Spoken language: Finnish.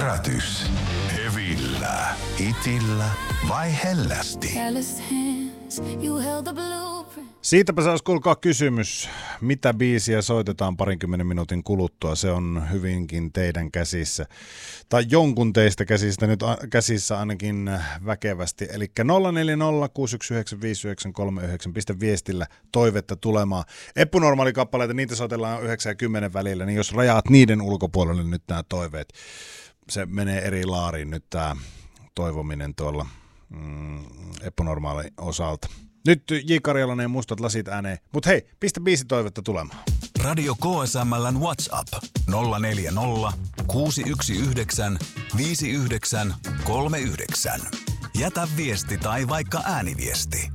Herätys. Hevillä, hitillä vai hellästi? Siitäpä saisi kuulkaa kysymys, mitä biisiä soitetaan 20 minuutin kuluttua. Se on hyvinkin teidän käsissä. Tai jonkun teistä käsistä nyt käsissä ainakin väkevästi. Eli 0406195939 pistä viestillä toivetta tulemaan. Eppunormaalikappaleita, niitä soitellaan 9 ja 10 välillä, niin jos rajaat niiden ulkopuolelle nyt nämä toiveet, se menee eri laariin nyt tämä toivominen tuolla Eppunormaali osalta. Nyt J. Karjalainen mustat lasit ääneen. Mut hei, pistä biisitoivetta tulemaan. Radio KSML:n WhatsApp 040 619 5939. Jätä viesti tai vaikka ääniviesti.